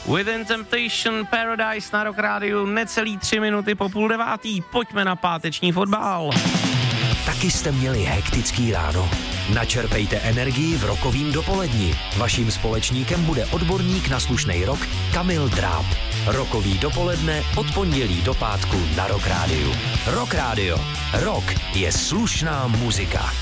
Within Temptation Paradise na Rock Rádiu, necelý 3 minuty po 8:30. Pojďme na páteční fotbal. Taky jste měli hektický ráno? Načerpejte energii v Rockovým dopoledni. Vaším společníkem bude odborník na slušnej rock Kamil Dráb. Rockový dopoledne od pondělí do pátku na Rock Rádiu. Rock Rádio. Rock je slušná muzika.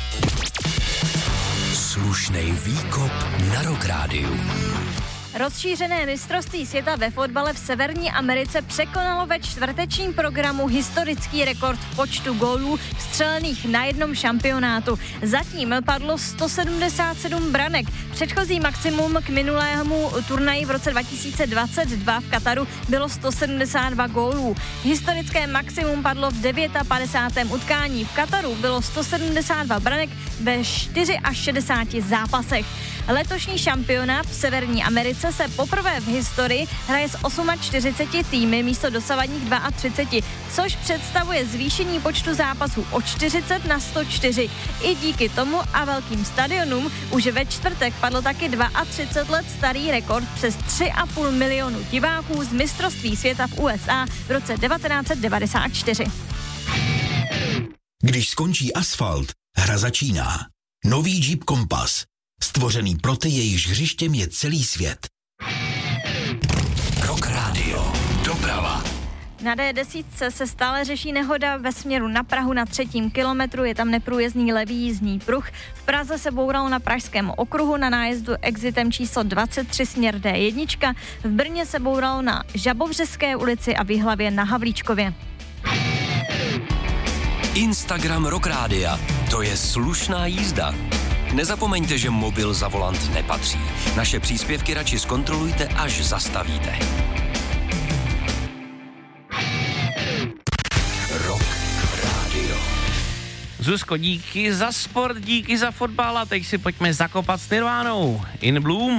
Slušnej výkop na Rock Rádiu. Rozšířené mistrovství světa ve fotbale v Severní Americe překonalo ve čtvrtečním programu historický rekord v počtu gólů vstřelených na jednom šampionátu. Zatím padlo 177 branek. Předchozí maximum k minulému turnaji v roce 2022 v Kataru bylo 172 gólů. Historické maximum padlo v 59. utkání. V Kataru bylo 172 branek ve 64 zápasech. Letošní šampionát v Severní Americe se poprvé v historii hraje s 48 týmy místo dosavadních 32, což představuje zvýšení počtu zápasů o 40 na 104. I díky tomu a velkým stadionům už ve čtvrtek padl taky 32 let starý rekord přes 3,5 milionu diváků z mistrovství světa v USA v roce 1994. Když skončí asfalt, hra začíná. Nový Jeep Compass. Stvořený pro ty, jejichž hřištěm je celý svět. Rock Radio. Doprava. Na D10 se stále řeší nehoda ve směru na Prahu na 3. kilometru, je tam neprůjezdný levý jízdní pruh. V Praze se bouralo na Pražském okruhu na nájezdu exitem číslo 23 směr D1. V Brně se bouralo na Žabovřeské ulici a v Jihlavě na Havlíčkově. Instagram Rock Rádia. To je slušná jízda. Nezapomeňte, že mobil za volant nepatří. Naše příspěvky radši zkontrolujte, až zastavíte. Rock Radio. Zuzko, díky za sport, díky za fotbal a teď si pojďme zakopat s Nirvánou. In Bloom.